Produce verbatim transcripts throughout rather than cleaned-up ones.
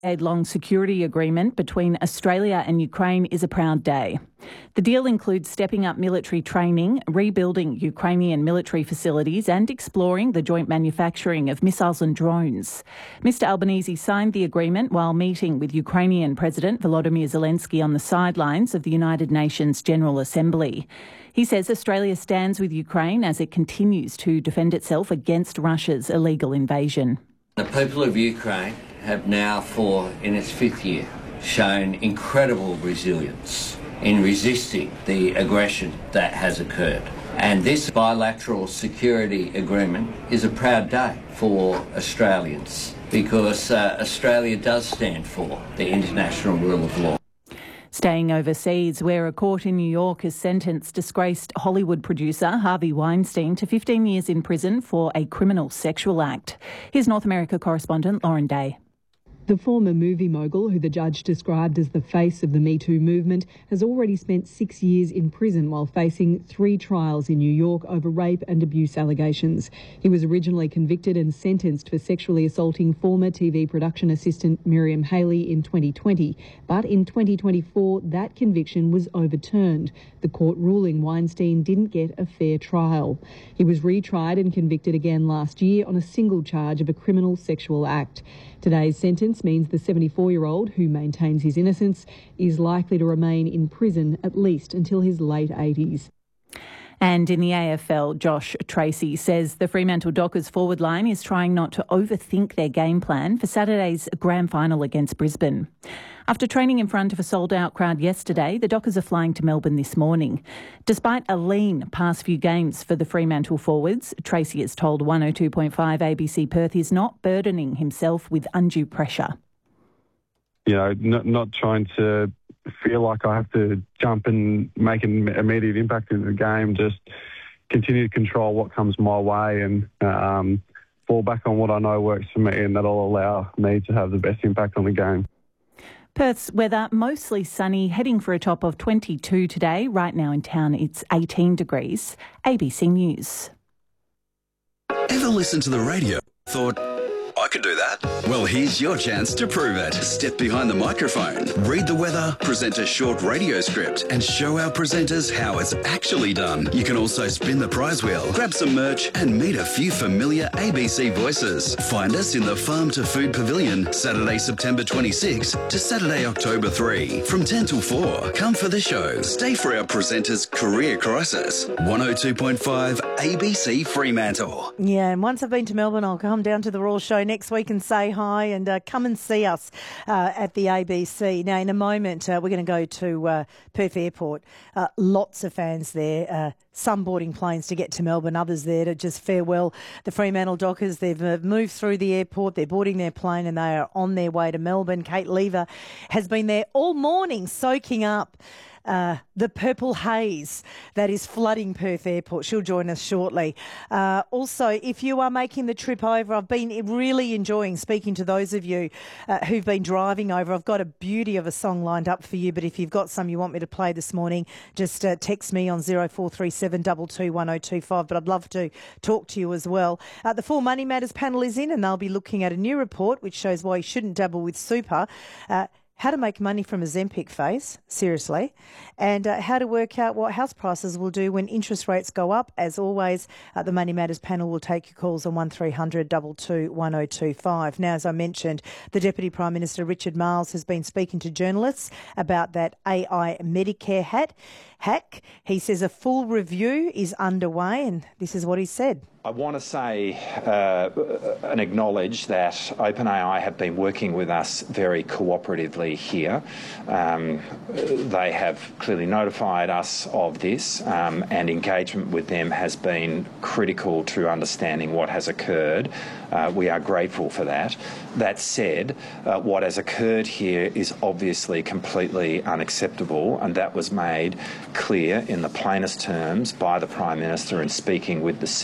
decade-long security agreement between Australia and Ukraine is a proud day. The deal includes stepping up military training, rebuilding Ukrainian military facilities and exploring the joint manufacturing of missiles and drones. Mister Albanese signed the agreement while meeting with Ukrainian President Volodymyr Zelensky on the sidelines of the United Nations General Assembly. He says Australia stands with Ukraine as it continues to defend itself against Russia's illegal invasion. The people of Ukraine have now, for in its fifth year, shown incredible resilience in resisting the aggression that has occurred. And this bilateral security agreement is a proud day for Australians because uh, Australia does stand for the international rule of law. Staying overseas, where a court in New York has sentenced disgraced Hollywood producer Harvey Weinstein to fifteen years in prison for a criminal sexual act. Here's North America correspondent Lauren Day. The former movie mogul, who the judge described as the face of the Me Too movement, has already spent six years in prison while facing three trials in New York over rape and abuse allegations. He was originally convicted and sentenced for sexually assaulting former T V production assistant Miriam Haley in twenty twenty. But in twenty twenty-four, that conviction was overturned, the court ruling Weinstein didn't get a fair trial. He was retried and convicted again last year on a single charge of a criminal sexual act. Today's sentence means the seventy-four-year-old, who maintains his innocence, is likely to remain in prison at least until his late eighties. And in the A F L, Josh Tracy says the Fremantle Dockers forward line is trying not to overthink their game plan for Saturday's grand final against Brisbane. After training in front of a sold-out crowd yesterday, the Dockers are flying to Melbourne this morning. Despite a lean past few games for the Fremantle forwards, Tracy has told one oh two point five A B C Perth he's not burdening himself with undue pressure. You know, not, not trying to feel like I have to jump and make an immediate impact in the game, just continue to control what comes my way and um, fall back on what I know works for me, and that'll allow me to have the best impact on the game. Perth's weather mostly sunny, heading for a top of twenty-two today. Right now in town it's eighteen degrees. A B C News. Ever listen to the radio? Thought, I could do that. Well, here's your chance to prove it. Step behind the microphone, read the weather, present a short radio script, and show our presenters how it's actually done. You can also spin the prize wheel, grab some merch, and meet a few familiar A B C voices. Find us in the Farm to Food Pavilion, Saturday, September twenty-sixth to Saturday, October third, from ten till four. Come for the show. Stay for our presenters' career crisis. one oh two point five A B C Fremantle. Yeah, and once I've been to Melbourne, I'll come down to the Royal Show next week and say hi and uh, come and see us uh, at the A B C. Now, in a moment, uh, we're going to go to uh, Perth Airport. Uh, lots of fans there, uh, some boarding planes to get to Melbourne, others there to just farewell the Fremantle Dockers. They've uh, moved through the airport, they're boarding their plane and they are on their way to Melbourne. Kate Lever has been there all morning soaking up Uh, the purple haze that is flooding Perth Airport. She'll join us shortly. Uh, also, if you are making the trip over, I've been really enjoying speaking to those of you uh, who've been driving over. I've got a beauty of a song lined up for you, but if you've got some you want me to play this morning, just uh, text me on zero four three seven two two one oh two five, but I'd love to talk to you as well. Uh, the Full Money Matters panel is in and they'll be looking at a new report which shows why you shouldn't dabble with super. Uh, How to make money from a Zempic face, seriously, and uh, how to work out what house prices will do when interest rates go up. As always, uh, the Money Matters panel will take your calls on one three hundred two two one oh two five. Now, as I mentioned, the Deputy Prime Minister Richard Marles has been speaking to journalists about that A I Medicare hat, hack. He says a full review is underway, and this is what he said. I want to say uh, and acknowledge that OpenAI have been working with us very cooperatively here. Um, they have clearly notified us of this, um, and engagement with them has been critical to understanding what has occurred. Uh, we are grateful for that. That said, uh, what has occurred here is obviously completely unacceptable, and that was made clear in the plainest terms by the Prime Minister in speaking with the C E O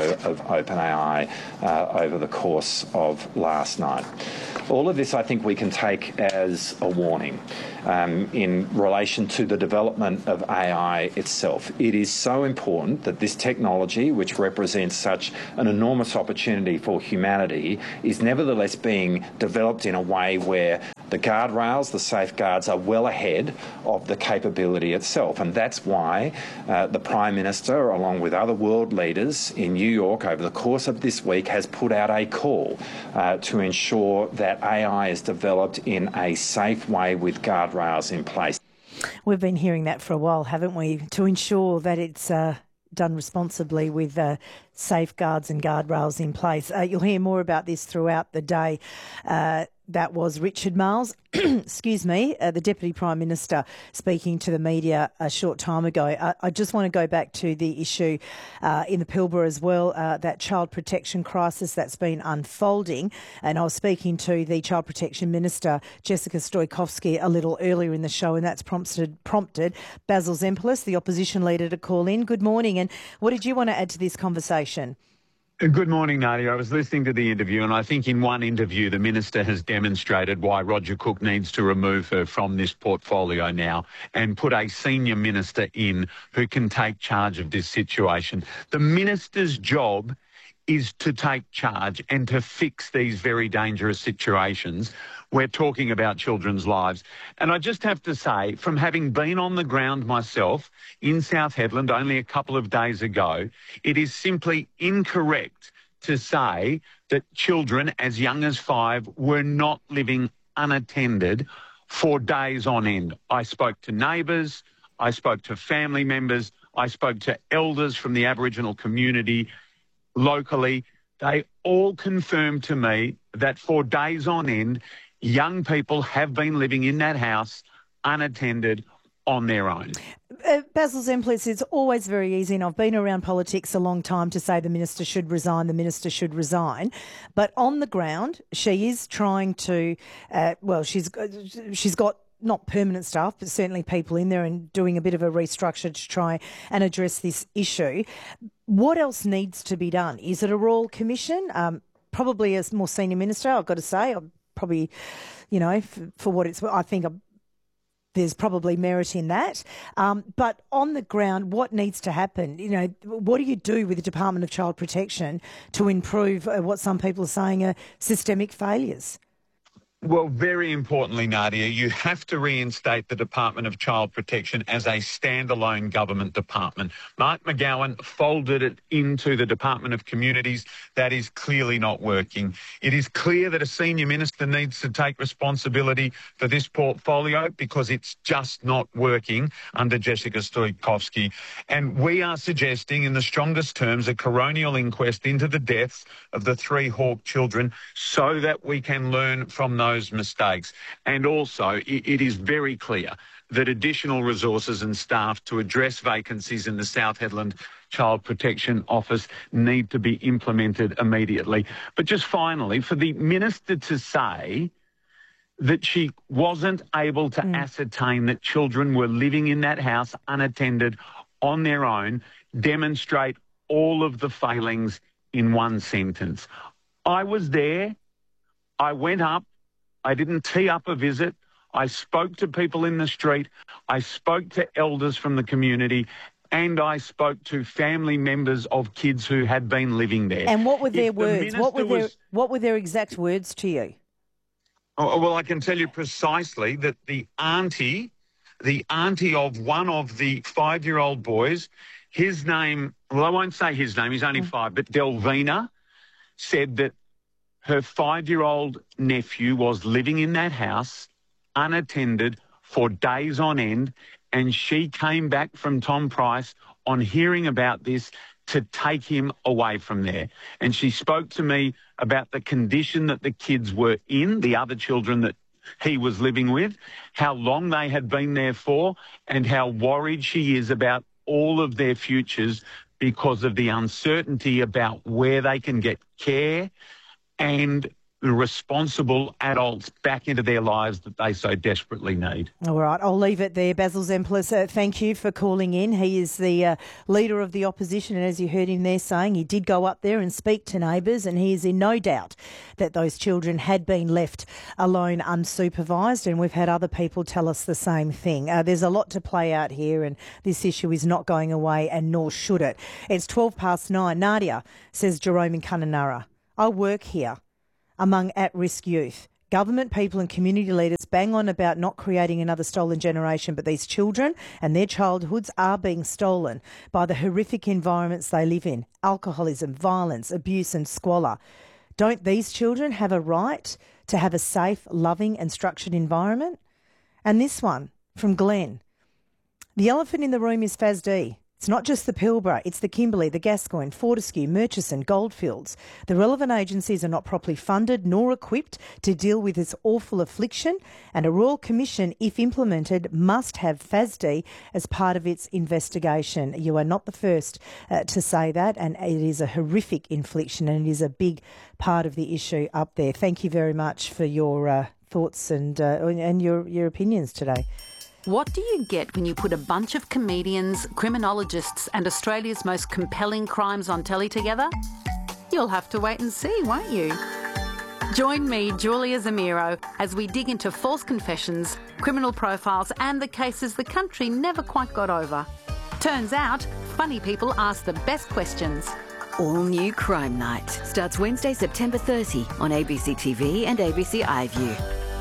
of OpenAI uh, over the course of last night. All of this, I think, we can take as a warning um, in relation to the development of A I itself. It is so important that this technology, which represents such an enormous opportunity for humanity, is nevertheless being developed in a way where the guardrails, the safeguards are well ahead of the capability itself. And that's why uh, the Prime Minister, along with other world leaders in New York over the course of this week, has put out a call uh, to ensure that A I is developed in a safe way with guardrails in place. We've been hearing that for a while, haven't we, to ensure that it's uh, done responsibly with uh, safeguards and guardrails in place. Uh, you'll hear more about this throughout the day. Uh, That was Richard Marles, excuse me, uh, the Deputy Prime Minister speaking to the media a short time ago. I, I just want to go back to the issue uh, in the Pilbara as well, uh, that child protection crisis that's been unfolding. And I was speaking to the Child Protection Minister, Jessica Stoikovsky, a little earlier in the show, and that's prompted, prompted Basil Zempilas, the opposition leader, to call in. Good morning. And what did you want to add to this conversation? Good morning, Nadia. I was listening to the interview, and I think in one interview the Minister has demonstrated why Roger Cook needs to remove her from this portfolio now and put a senior minister in who can take charge of this situation. The Minister's job is to take charge and to fix these very dangerous situations. We're talking about children's lives. And I just have to say, from having been on the ground myself in South Hedland only a couple of days ago, it is simply incorrect to say that children as young as five were not living unattended for days on end. I spoke to neighbours, I spoke to family members, I spoke to elders from the Aboriginal community locally. They all confirmed to me that for days on end, young people have been living in that house unattended on their own. Uh, Basil Zempilas, it's always very easy, and I've been around politics a long time, to say the minister should resign, the minister should resign. But on the ground, she is trying to, uh, well, she's she's got not permanent staff, but certainly people in there and doing a bit of a restructure to try and address this issue. What else needs to be done? Is it a royal commission? Um, probably as more senior minister, I've got to say, I'm probably, you know, for, for what it's, I think I'm, there's probably merit in that. Um, but on the ground, what needs to happen? You know, what do you do with the Department of Child Protection to improve uh, what some people are saying are systemic failures? Well, very importantly, Nadia, you have to reinstate the Department of Child Protection as a standalone government department. Mark McGowan folded it into the Department of Communities. That is clearly not working. It is clear that a senior minister needs to take responsibility for this portfolio because it's just not working under Jessica Stoikovsky. And we are suggesting in the strongest terms a coronial inquest into the deaths of the three Hawke children so that we can learn from those those mistakes. And also, it is very clear that additional resources and staff to address vacancies in the South Hedland Child Protection Office need to be implemented immediately. But just finally, for the minister to say that she wasn't able to mm. ascertain that children were living in that house unattended on their own demonstrate all of the failings in one sentence. I was there. I went up. I didn't tee up a visit. I spoke to people in the street. I spoke to elders from the community, and I spoke to family members of kids who had been living there. And what were their If words? The what were their was, what were their exact words to you? Oh, well, I can tell you precisely that the auntie, the auntie of one of the five-year-old boys, his name, well, I won't say his name, he's only mm. five, but Delvina, said that her five-year-old nephew was living in that house unattended for days on end, and she came back from Tom Price on hearing about this to take him away from there. And she spoke to me about the condition that the kids were in, the other children that he was living with, how long they had been there for, and how worried she is about all of their futures because of the uncertainty about where they can get care and the responsible adults back into their lives that they so desperately need. All right, I'll leave it there. Basil Zemplis, uh, thank you for calling in. He is the uh, leader of the opposition, and as you heard him there saying, he did go up there and speak to neighbours, and he is in no doubt that those children had been left alone unsupervised, and we've had other people tell us the same thing. Uh, there's a lot to play out here, and this issue is not going away, and nor should it. It's twelve past nine. Nadia, says Jerome in Kununurra, I work here among at-risk youth. Government people and community leaders bang on about not creating another stolen generation, but these children and their childhoods are being stolen by the horrific environments they live in. Alcoholism, violence, abuse and squalor. Don't these children have a right to have a safe, loving and structured environment? And this one from Glenn. The elephant in the room is F A S D. It's not just the Pilbara, it's the Kimberley, the Gascoyne, Fortescue, Murchison, Goldfields. The relevant agencies are not properly funded nor equipped to deal with this awful affliction, and a Royal Commission, if implemented, must have F A S D as part of its investigation. You are not the first uh, to say that, and it is a horrific infliction, and it is a big part of the issue up there. Thank you very much for your uh, thoughts and, uh, and your, your opinions today. What do you get when you put a bunch of comedians, criminologists and Australia's most compelling crimes on telly together? You'll have to wait and see, won't you? Join me, Julia Zamiro, as we dig into false confessions, criminal profiles and the cases the country never quite got over. Turns out, funny people ask the best questions. All New Crime Night starts Wednesday, September thirtieth on A B C T V and A B C iView.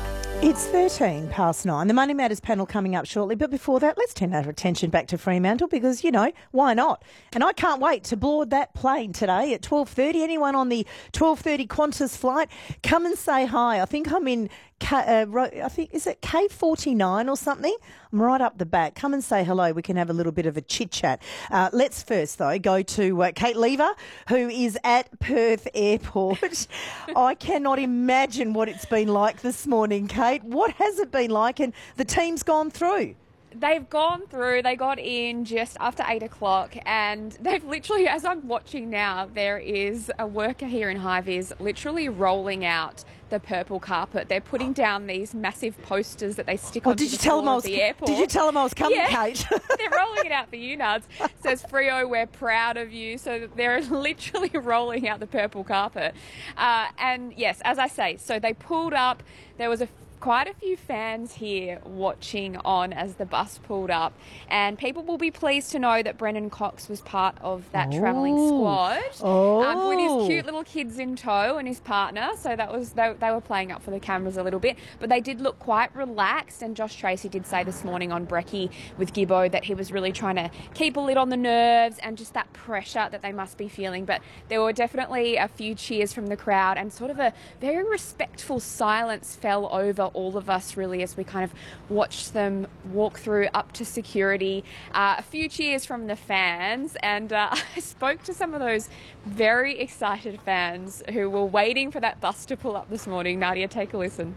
It's thirteen past nine. The Money Matters panel coming up shortly. But before that, let's turn our attention back to Fremantle because, you know, why not? And I can't wait to board that plane today at twelve thirty. Anyone on the twelve thirty Qantas flight, come and say hi. I think I'm in, K, uh, I think, is it K forty-nine or something? I'm right up the back. Come and say hello. We can have a little bit of a chit-chat. Uh, let's first, though, go to uh, Kate Lever, who is at Perth Airport. I cannot imagine what it's been like this morning, Kate. What has it been like? And the team's gone through. They've gone through, they got in just after eight o'clock and they've literally, as I'm watching now, there is a worker here in High-Vis literally rolling out the purple carpet. They're putting down these massive posters that they stick oh, onto did you the tell floor them I was, of the airport. Did you tell them I was coming, yeah. Kate? They're rolling it out for you, Nuds. It says, Freo, we're proud of you. So they're literally rolling out the purple carpet. Uh, and yes, as I say, so they pulled up, there was a quite a few fans here watching on as the bus pulled up, and people will be pleased to know that Brendan Cox was part of that oh. travelling squad oh. um, with his cute little kids in tow and his partner. So that was they, they were playing up for the cameras a little bit, but they did look quite relaxed. And Josh Tracy did say this morning on Brekkie with Gibbo that he was really trying to keep a lid on the nerves and just that pressure that they must be feeling. But there were definitely a few cheers from the crowd, and sort of a very respectful silence fell over all of us really as we kind of watched them walk through up to security. Uh, a few cheers from the fans, and uh, I spoke to some of those very excited fans who were waiting for that bus to pull up this morning. Nadia, take a listen.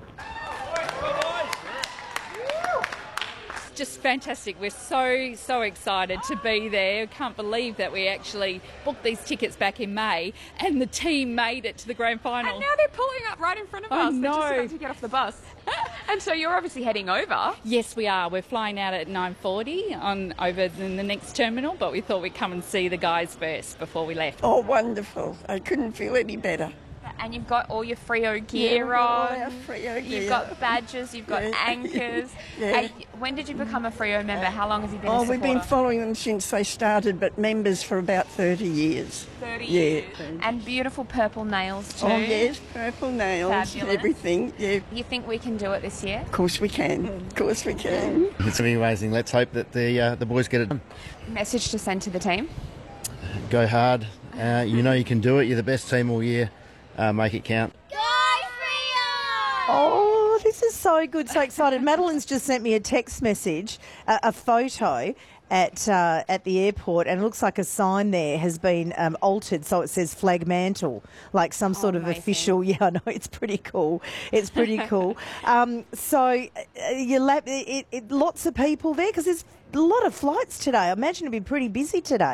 Just fantastic. We're so, so excited to be there. Can't believe that we actually booked these tickets back in May and the team made it to the grand final. And now they're pulling up right in front of I us. know. They're just about to get off the bus. And so you're obviously heading over. Yes, we are. We're flying out at nine forty on over in the next terminal, but we thought we'd come and see the guys first before we left. Oh, wonderful. I couldn't feel any better. And you've got all your Freo gear yeah, on. all our Freo gear. You've got badges, you've got yeah. anchors. yeah. And when did you become a Freo member? How long has he been oh, a supporter? We've been following them since they started, but members for about thirty years. thirty yeah. years. And beautiful purple nails too. Oh, yes, purple nails, Fabulous. everything. Yeah. You think we can do it this year? Of course we can. Of course we can. It's going to be amazing. Let's hope that the uh, the boys get it done. Message to send to the team? Go hard. Uh, you know you can do it. You're the best team all year. Uh, make it count. Go Freo! Oh, this is so good, so excited. Madeline's just sent me a text message, a, a photo at uh, at the airport, and it looks like a sign there has been um, altered, so it says flag mantle, like some sort oh, of amazing. official. Yeah, I know, it's pretty cool. It's pretty cool. Um, so uh, you lab, it, it, lots of people there because there's a lot of flights today. I imagine it'll be pretty busy today.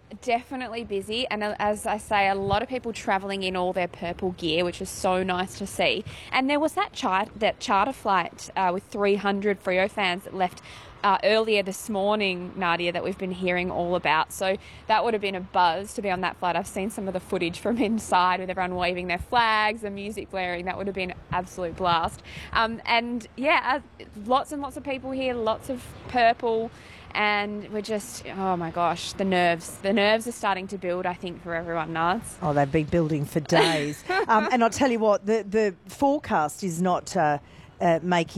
Definitely busy, and as I say, a lot of people travelling in all their purple gear, which is so nice to see. And there was that chart, that charter flight uh, with three hundred Freo fans that left uh, earlier this morning, Nadia, that we've been hearing all about. So that would have been a buzz to be on that flight. I've seen some of the footage from inside with everyone waving their flags, the music blaring. That would have been an absolute blast. Um, and yeah, uh, lots and lots of people here, lots of purple. And we're just, oh my gosh, the nerves. The nerves are starting to build, I think, for everyone, Nars. Oh, they've been building for days. um, and I'll tell you what, the, the forecast is not uh, uh, making